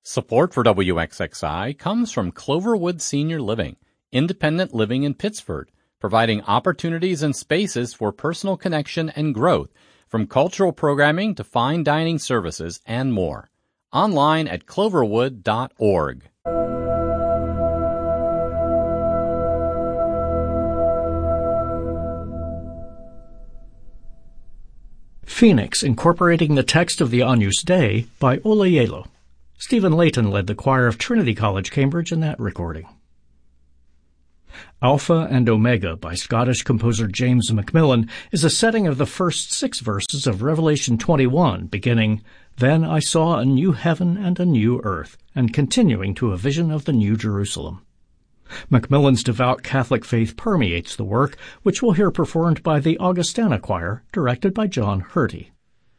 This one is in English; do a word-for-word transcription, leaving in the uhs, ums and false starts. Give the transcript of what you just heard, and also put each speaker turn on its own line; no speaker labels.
Support for W X X I comes from Cloverwood Senior Living, independent living in Pittsford, providing opportunities and spaces for personal connection and growth, from cultural programming to fine dining services and more. Online at cloverwood dot org.
Phoenix, incorporating the text of the Agnus Dei by Olayelo. Stephen Layton led the choir of Trinity College, Cambridge in that recording. Alpha and Omega by Scottish composer James Macmillan is a setting of the first six verses of Revelation twenty-one, beginning, "Then I saw a new heaven and a new earth," and continuing to a vision of the New Jerusalem. Macmillan's devout Catholic faith permeates the work, which we'll hear performed by the Augustana Choir, directed by John Hurty.